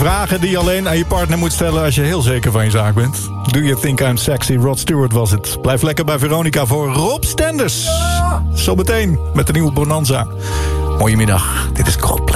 Vragen die je alleen aan je partner moet stellen als je heel zeker van je zaak bent. Do you think I'm sexy? Rod Stewart was het. Blijf lekker bij Veronica voor Rob Stenders. Zometeen met de nieuwe Bonanza. Mooie middag. Dit is Coldplay.